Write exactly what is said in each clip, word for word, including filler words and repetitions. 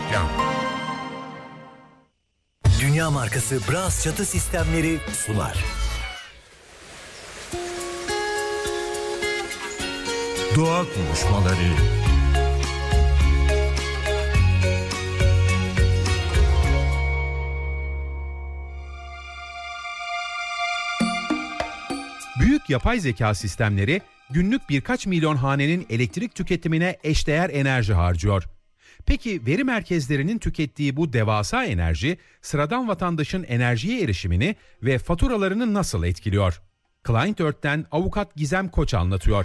reklam. Dünya markası Bras çatı sistemleri sunar. Doğa konuşmaları. Büyük yapay zeka sistemleri günlük birkaç milyon hanenin elektrik tüketimine eşdeğer enerji harcıyor. Peki veri merkezlerinin tükettiği bu devasa enerji sıradan vatandaşın enerjiye erişimini ve faturalarını nasıl etkiliyor? Client Earth'ten avukat Gizem Koç anlatıyor.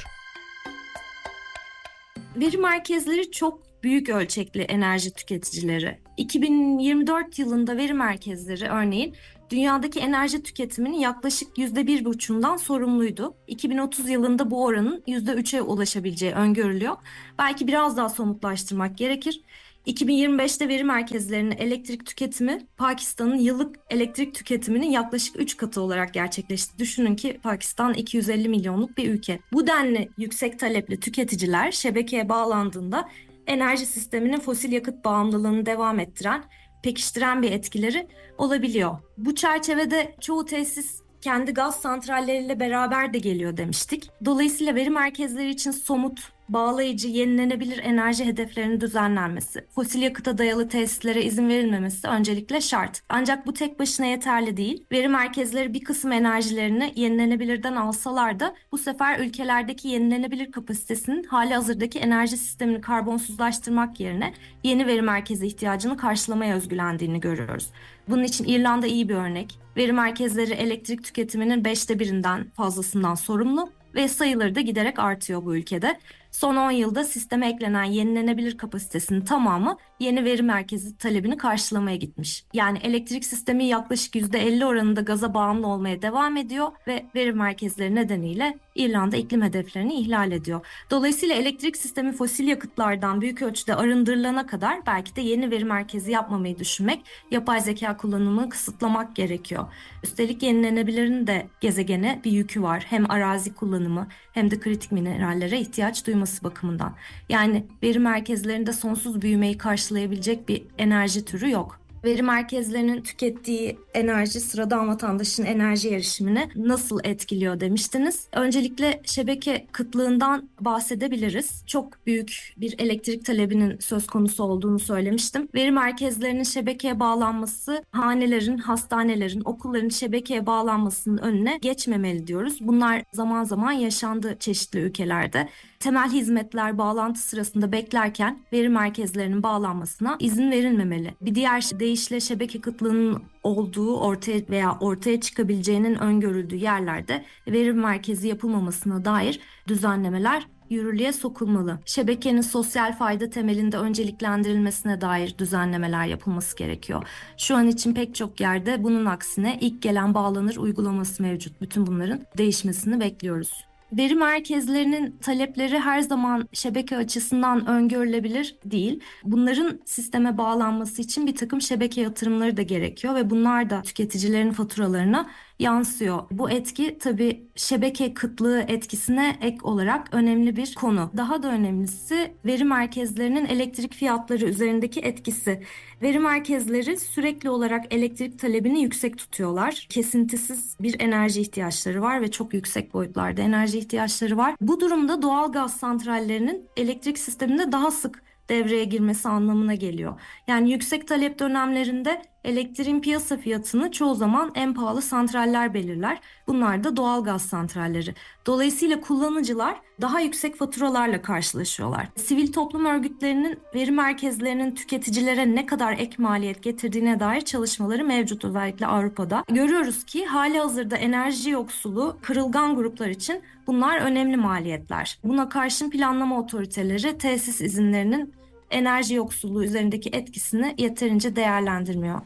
Veri merkezleri çok büyük ölçekli enerji tüketicileri. iki bin yirmi dört yılında veri merkezleri örneğin dünyadaki enerji tüketiminin yaklaşık yüzde bir buçuğundan sorumluydu. iki bin otuz yılında bu oranın yüzde üçe ulaşabileceği öngörülüyor. Belki biraz daha somutlaştırmak gerekir. iki bin yirmi beşte veri merkezlerinin elektrik tüketimi Pakistan'ın yıllık elektrik tüketiminin yaklaşık üç katı olarak gerçekleşti. Düşünün ki Pakistan iki yüz elli milyonluk bir ülke. Bu denli yüksek talepli tüketiciler şebekeye bağlandığında enerji sisteminin fosil yakıt bağımlılığını devam ettiren, pekiştiren bir etkileri olabiliyor. Bu çerçevede çoğu tesis kendi gaz santralleriyle beraber de geliyor demiştik. Dolayısıyla veri merkezleri için somut, bağlayıcı, yenilenebilir enerji hedeflerinin düzenlenmesi, fosil yakıta dayalı tesislere izin verilmemesi öncelikle şart. Ancak bu tek başına yeterli değil. Veri merkezleri bir kısım enerjilerini yenilenebilirden alsalar da bu sefer ülkelerdeki yenilenebilir kapasitesinin hali hazırdaki enerji sistemini karbonsuzlaştırmak yerine yeni veri merkezi ihtiyacını karşılamaya özgülendiğini görüyoruz. Bunun için İrlanda iyi bir örnek. Veri merkezleri elektrik tüketiminin beşte birinden fazlasından sorumlu ve sayıları da giderek artıyor bu ülkede. Son on yılda sisteme eklenen yenilenebilir kapasitesinin tamamı yeni veri merkezi talebini karşılamaya gitmiş. Yani elektrik sistemi yaklaşık yüzde elli oranında gaza bağımlı olmaya devam ediyor ve veri merkezleri nedeniyle İrlanda iklim hedeflerini ihlal ediyor. Dolayısıyla elektrik sistemi fosil yakıtlardan büyük ölçüde arındırılana kadar belki de yeni veri merkezi yapmamayı düşünmek, yapay zeka kullanımını kısıtlamak gerekiyor. Üstelik yenilenebilirin de gezegene bir yükü var. Hem arazi kullanımı hem de kritik minerallere ihtiyaç duyması bakımından. Yani veri merkezlerinde sonsuz büyümeyi karşılayabilecek bir enerji türü yok. Veri merkezlerinin tükettiği enerji sıradan vatandaşın enerji erişimini nasıl etkiliyor demiştiniz. Öncelikle şebeke kıtlığından bahsedebiliriz. Çok büyük bir elektrik talebinin söz konusu olduğunu söylemiştim. Veri merkezlerinin şebekeye bağlanması hanelerin, hastanelerin, okulların şebekeye bağlanmasının önüne geçmemeli diyoruz. Bunlar zaman zaman yaşandı çeşitli ülkelerde. Temel hizmetler bağlantı sırasında beklerken veri merkezlerinin bağlanmasına izin verilmemeli. Bir diğer deyişle şebeke kıtlığının olduğu ortaya veya ortaya çıkabileceğinin öngörüldüğü yerlerde veri merkezi yapılmamasına dair düzenlemeler yürürlüğe sokulmalı. Şebekenin sosyal fayda temelinde önceliklendirilmesine dair düzenlemeler yapılması gerekiyor. Şu an için pek çok yerde bunun aksine ilk gelen bağlanır uygulaması mevcut. Bütün bunların değişmesini bekliyoruz. Veri merkezlerinin talepleri her zaman şebeke açısından öngörülebilir değil. Bunların sisteme bağlanması için bir takım şebeke yatırımları da gerekiyor ve bunlar da tüketicilerin faturalarına yansıyor. Bu etki tabii şebeke kıtlığı etkisine ek olarak önemli bir konu. Daha da önemlisi veri merkezlerinin elektrik fiyatları üzerindeki etkisi. Veri merkezleri sürekli olarak elektrik talebini yüksek tutuyorlar. Kesintisiz bir enerji ihtiyaçları var ve çok yüksek boyutlarda enerji ihtiyaçları var. Bu durumda doğal gaz santrallerinin elektrik sisteminde daha sık devreye girmesi anlamına geliyor. Yani yüksek talep dönemlerinde elektriğin piyasa fiyatını çoğu zaman en pahalı santraller belirler. Bunlar da doğalgaz santralleri. Dolayısıyla kullanıcılar daha yüksek faturalarla karşılaşıyorlar. Sivil toplum örgütlerinin veri merkezlerinin tüketicilere ne kadar ek maliyet getirdiğine dair çalışmaları mevcut, özellikle Avrupa'da. Görüyoruz ki hali hazırda enerji yoksulu kırılgan gruplar için bunlar önemli maliyetler. Buna karşın planlama otoriteleri tesis izinlerinin enerji yoksulluğu üzerindeki etkisini yeterince değerlendirmiyor.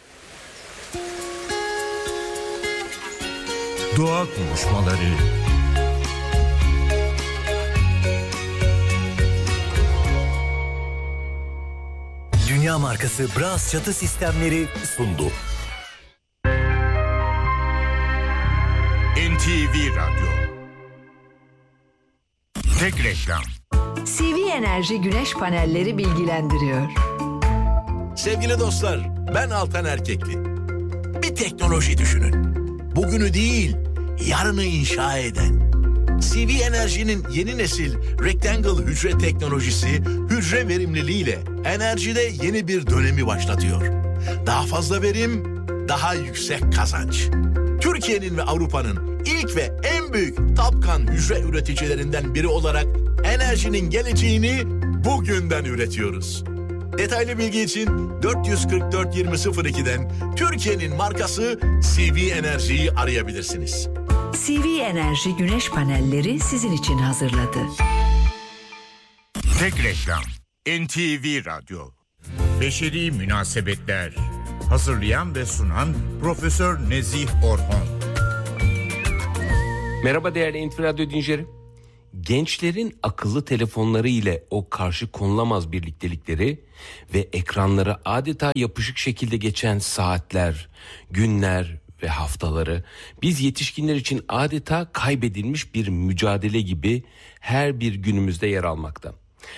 Doğa konuşmaları. Dünya markası Bras çatı sistemleri sundu. N T V Radyo. Tek reklam. C V Enerji Güneş Panelleri bilgilendiriyor. Sevgili dostlar, ben Altan Erkekli. Bir teknoloji düşünün. Bugünü değil, yarını inşa eden. C V Enerji'nin yeni nesil Rectangle hücre teknolojisi, hücre verimliliğiyle enerjide yeni bir dönemi başlatıyor. Daha fazla verim, daha yüksek kazanç. Türkiye'nin ve Avrupa'nın ilk ve en büyük Tapkan hücre üreticilerinden biri olarak enerjinin geleceğini bugünden üretiyoruz. Detaylı bilgi için dört yüz kırk dört yirmi sıfır iki'den Türkiye'nin markası C V Enerji'yi arayabilirsiniz. C V Enerji güneş panelleri sizin için hazırladı. Tek reklam. N T V Radyo. Beşeri Münasebetler. Hazırlayan ve sunan Profesör Nezih Orhon. Merhaba değerli N T V Radyo dinleyicileri. Gençlerin akıllı telefonları ile o karşı konulamaz birliktelikleri ve ekranlara adeta yapışık şekilde geçen saatler, günler ve haftaları biz yetişkinler için adeta kaybedilmiş bir mücadele gibi her bir günümüzde yer almakta.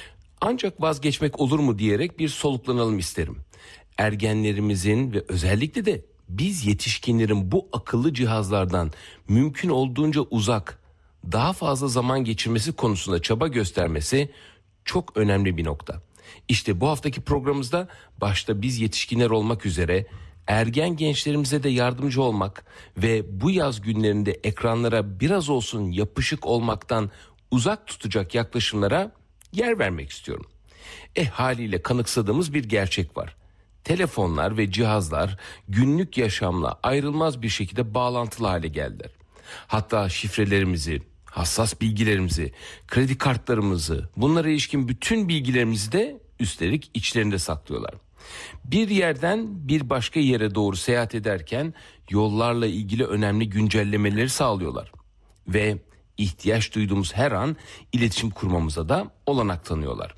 Ancak vazgeçmek olur mu diyerek bir soluklanalım isterim. Ergenlerimizin ve özellikle de biz yetişkinlerin bu akıllı cihazlardan mümkün olduğunca uzak, daha fazla zaman geçirmesi konusunda çaba göstermesi çok önemli bir nokta. İşte bu haftaki programımızda başta biz yetişkinler olmak üzere ergen gençlerimize de yardımcı olmak ve bu yaz günlerinde ekranlara biraz olsun yapışık olmaktan uzak tutacak yaklaşımlara yer vermek istiyorum. E haliyle kanıksadığımız bir gerçek var. Telefonlar ve cihazlar günlük yaşamla ayrılmaz bir şekilde bağlantılı hale geldiler. Hatta şifrelerimizi, hassas bilgilerimizi, kredi kartlarımızı, bunlara ilişkin bütün bilgilerimizi de üstelik içlerinde saklıyorlar. Bir yerden bir başka yere doğru seyahat ederken yollarla ilgili önemli güncellemeleri sağlıyorlar. Ve ihtiyaç duyduğumuz her an iletişim kurmamıza da olanak tanıyorlar.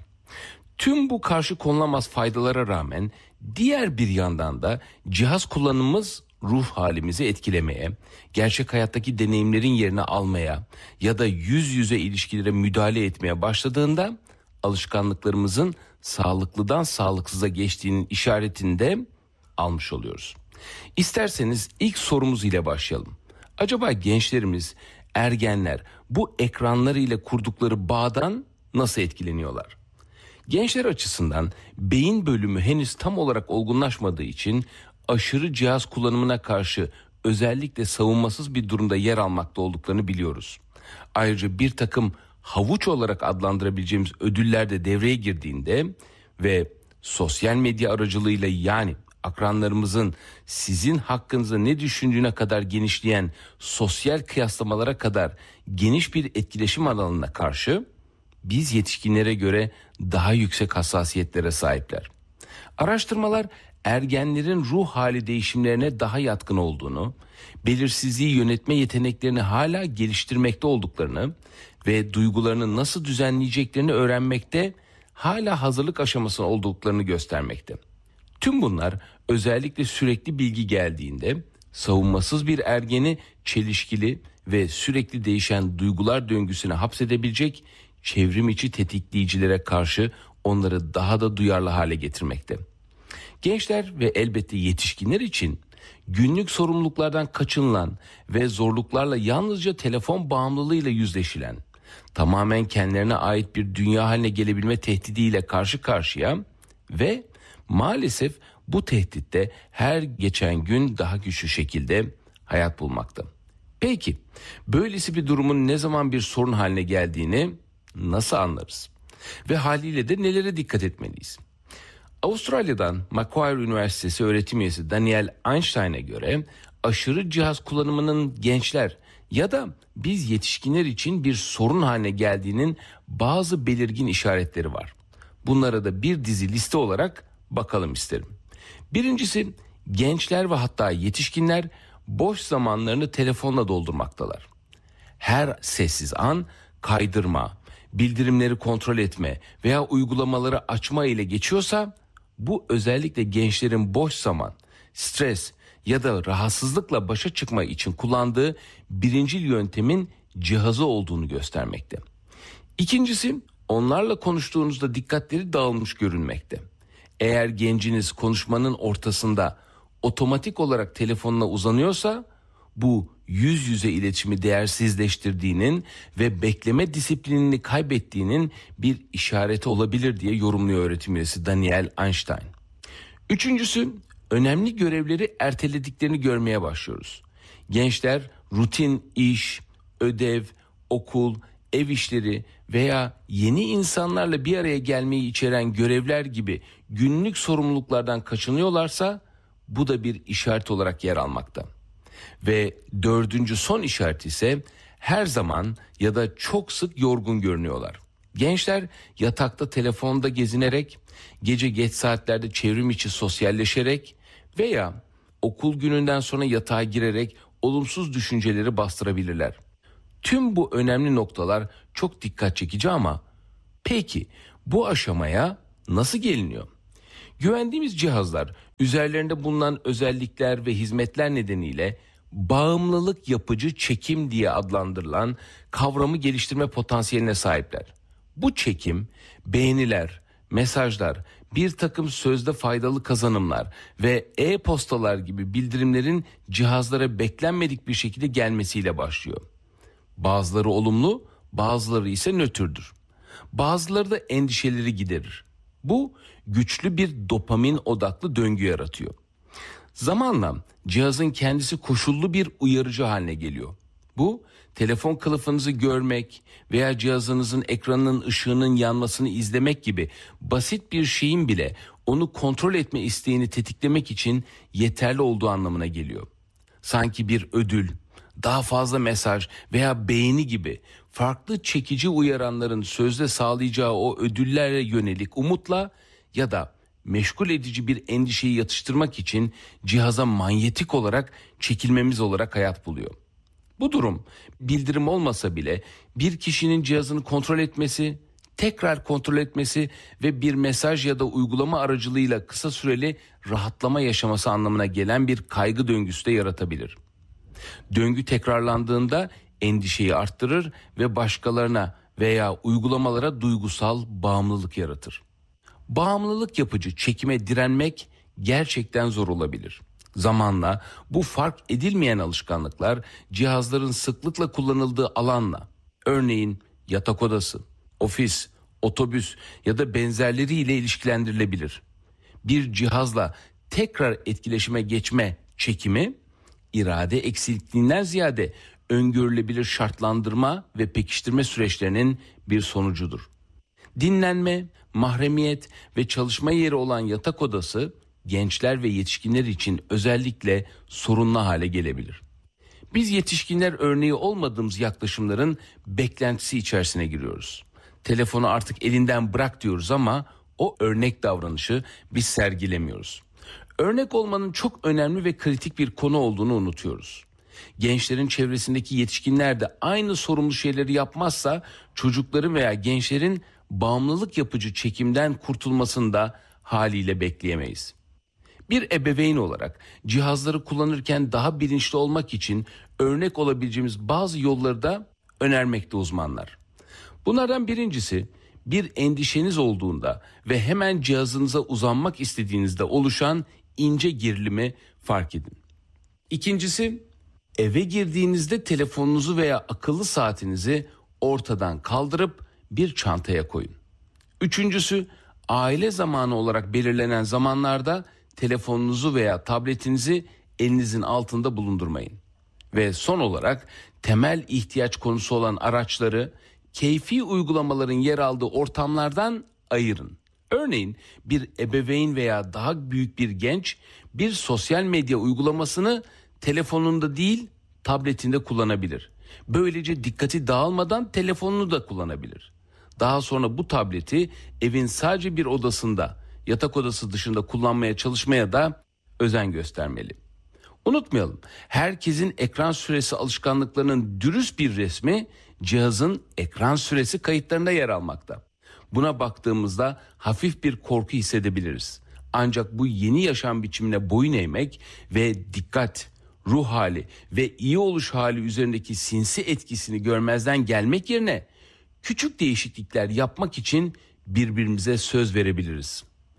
Tüm bu karşı konulamaz faydalara rağmen diğer bir yandan da cihaz kullanımımız ruh halimizi etkilemeye, gerçek hayattaki deneyimlerin yerini almaya ya da yüz yüze ilişkilere müdahale etmeye başladığında alışkanlıklarımızın sağlıklıdan sağlıksıza geçtiğinin işaretini de almış oluyoruz. İsterseniz ilk sorumuz ile başlayalım. Acaba gençlerimiz, ergenler bu ekranlar ile kurdukları bağdan nasıl etkileniyorlar? Gençler açısından beyin bölümü henüz tam olarak olgunlaşmadığı için aşırı cihaz kullanımına karşı özellikle savunmasız bir durumda yer almakta olduklarını biliyoruz. Ayrıca bir takım havuç olarak adlandırabileceğimiz ödüller de devreye girdiğinde ve sosyal medya aracılığıyla yani akranlarımızın sizin hakkınızda ne düşündüğüne kadar genişleyen sosyal kıyaslamalara kadar geniş bir etkileşim alanına karşı biz yetişkinlere göre daha yüksek hassasiyetlere sahipler. Araştırmalar ergenlerin ruh hali değişimlerine daha yatkın olduğunu, belirsizliği yönetme yeteneklerini hala geliştirmekte olduklarını ve duygularını nasıl düzenleyeceklerini öğrenmekte hala hazırlık aşamasında olduklarını göstermekte. Tüm bunlar özellikle sürekli bilgi geldiğinde savunmasız bir ergeni çelişkili ve sürekli değişen duygular döngüsüne hapsedebilecek çevrim içi tetikleyicilere karşı onları daha da duyarlı hale getirmekte. Gençler ve elbette yetişkinler için günlük sorumluluklardan kaçınılan ve zorluklarla yalnızca telefon bağımlılığıyla yüzleşilen, tamamen kendilerine ait bir dünya haline gelebilme tehdidiyle karşı karşıya ve maalesef bu tehditte her geçen gün daha güçlü şekilde hayat bulmakta. Peki, böylesi bir durumun ne zaman bir sorun haline geldiğini nasıl anlarız? Ve haliyle de nelere dikkat etmeliyiz? Avustralya'dan Macquarie Üniversitesi öğretim üyesi Daniel Einstein'a göre aşırı cihaz kullanımının gençler ya da biz yetişkinler için bir sorun haline geldiğinin bazı belirgin işaretleri var. Bunlara da bir dizi liste olarak bakalım isterim. Birincisi, gençler ve hatta yetişkinler boş zamanlarını telefonla doldurmaktalar. Her sessiz an kaydırma, bildirimleri kontrol etme veya uygulamaları açma ile geçiyorsa bu özellikle gençlerin boş zaman, stres ya da rahatsızlıkla başa çıkma için kullandığı birincil yöntemin cihazı olduğunu göstermekte. İkincisi, onlarla konuştuğunuzda dikkatleri dağılmış görünmekte. Eğer genciniz konuşmanın ortasında otomatik olarak telefonuna uzanıyorsa bu yüz yüze iletişimi değersizleştirdiğinin ve bekleme disiplinini kaybettiğinin bir işareti olabilir diye yorumluyor öğretim üyesi Daniel Einstein. Üçüncüsü, önemli görevleri ertelediklerini görmeye başlıyoruz. Gençler rutin iş, ödev, okul, ev işleri veya yeni insanlarla bir araya gelmeyi içeren görevler gibi günlük sorumluluklardan kaçınıyorlarsa bu da bir işaret olarak yer almakta. Ve dördüncü son işaret ise her zaman ya da çok sık yorgun görünüyorlar. Gençler yatakta telefonda gezinerek, gece geç saatlerde çevrim içi sosyalleşerek veya okul gününden sonra yatağa girerek olumsuz düşünceleri bastırabilirler. Tüm bu önemli noktalar çok dikkat çekici ama peki bu aşamaya nasıl geliniyor? Güvendiğimiz cihazlar üzerlerinde bulunan özellikler ve hizmetler nedeniyle bağımlılık yapıcı çekim diye adlandırılan kavramı geliştirme potansiyeline sahipler. Bu çekim beğeniler, mesajlar, bir takım sözde faydalı kazanımlar ve e-postalar gibi bildirimlerin cihazlara beklenmedik bir şekilde gelmesiyle başlıyor. Bazıları olumlu, bazıları ise nötrdür. Bazıları da endişeleri giderir. Bu güçlü bir dopamin odaklı döngü yaratıyor. Zamanla cihazın kendisi koşullu bir uyarıcı haline geliyor. Bu telefon kılıfınızı görmek veya cihazınızın ekranının ışığının yanmasını izlemek gibi basit bir şeyin bile onu kontrol etme isteğini tetiklemek için yeterli olduğu anlamına geliyor. Sanki bir ödül, daha fazla mesaj veya beğeni gibi farklı çekici uyaranların sözde sağlayacağı o ödüllere yönelik umutla ya da meşgul edici bir endişeyi yatıştırmak için cihaza manyetik olarak çekilmemiz olarak hayat buluyor. Bu durum bildirim olmasa bile bir kişinin cihazını kontrol etmesi, tekrar kontrol etmesi ve bir mesaj ya da uygulama aracılığıyla kısa süreli rahatlama yaşaması anlamına gelen bir kaygı döngüsü de yaratabilir. Döngü tekrarlandığında endişeyi arttırır ve başkalarına veya uygulamalara duygusal bağımlılık yaratır. Bağımlılık yapıcı çekime direnmek gerçekten zor olabilir. Zamanla bu fark edilmeyen alışkanlıklar cihazların sıklıkla kullanıldığı alanla, örneğin yatak odası, ofis, otobüs ya da benzerleriyle ilişkilendirilebilir. Bir cihazla tekrar etkileşime geçme çekimi, irade eksikliğinden ziyade öngörülebilir şartlandırma ve pekiştirme süreçlerinin bir sonucudur. Dinlenme, mahremiyet ve çalışma yeri olan yatak odası gençler ve yetişkinler için özellikle sorunlu hale gelebilir. Biz yetişkinler örneği olmadığımız yaklaşımların beklentisi içerisine giriyoruz. Telefonu artık elinden bırak diyoruz ama o örnek davranışı biz sergilemiyoruz. Örnek olmanın çok önemli ve kritik bir konu olduğunu unutuyoruz. Gençlerin çevresindeki yetişkinler de aynı sorumlu şeyleri yapmazsa çocukların veya gençlerin bağımlılık yapıcı çekimden kurtulmasını da haliyle bekleyemeyiz. Bir ebeveyn olarak cihazları kullanırken daha bilinçli olmak için örnek olabileceğimiz bazı yolları da önermekte uzmanlar. Bunlardan birincisi, bir endişeniz olduğunda ve hemen cihazınıza uzanmak istediğinizde oluşan ince gerilimi fark edin. İkincisi, eve girdiğinizde telefonunuzu veya akıllı saatinizi ortadan kaldırıp bir çantaya koyun. Üçüncüsü, aile zamanı olarak belirlenen zamanlarda telefonunuzu veya tabletinizi elinizin altında bulundurmayın. Ve son olarak temel ihtiyaç konusu olan araçları keyfi uygulamaların yer aldığı ortamlardan ayırın. Örneğin bir ebeveyn veya daha büyük bir genç bir sosyal medya uygulamasını telefonunda değil tabletinde kullanabilir. Böylece dikkati dağılmadan telefonunu da kullanabilir. Daha sonra bu tableti evin sadece bir odasında, yatak odası dışında kullanmaya çalışmaya da özen göstermeli. Unutmayalım, herkesin ekran süresi alışkanlıklarının dürüst bir resmi cihazın ekran süresi kayıtlarında yer almakta. Buna baktığımızda hafif bir korku hissedebiliriz. Ancak bu yeni yaşam biçimine boyun eğmek ve dikkat, ruh hali ve iyi oluş hali üzerindeki sinsi etkisini görmezden gelmek yerine küçük değişiklikler yapmak için birbirimize söz verebiliriz.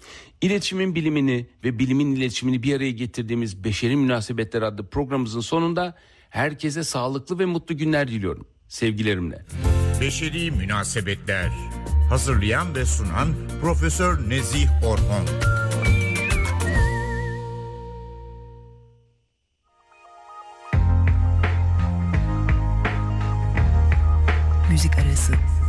İletişimin bilimini ve bilimin iletişimini bir araya getirdiğimiz Beşeri Münasebetler adlı programımızın sonunda herkese sağlıklı ve mutlu günler diliyorum. Sevgilerimle. Beşeri Münasebetler. Hazırlayan ve sunan Profesör Nezih Orhon. Müzik arası.